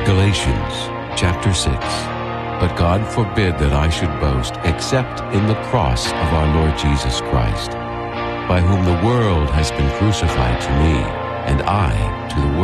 Galatians chapter 6. But God forbid that I should boast except in the cross of our Lord Jesus Christ, by whom the world has been crucified to me, and I to the world.